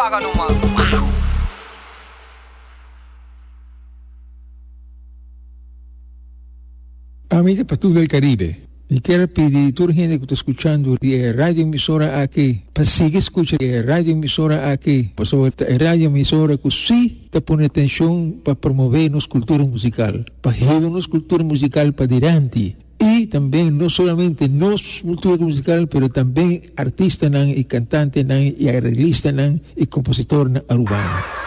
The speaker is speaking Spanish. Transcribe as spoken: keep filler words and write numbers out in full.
haga nomás. Amiga para todo el Caribe, y quiero pedir a toda la gente que está escuchando la radio emisora aquí, para seguir escuchando la radio emisora aquí, por sobre la radio emisora que sí te pone atención para promover nuestra cultura musical, para llevar nuestra cultura musical para adelante. Y también no solamente nuestra cultura musical, pero también artistas y cantantes y arreglistas y compositores urbanos.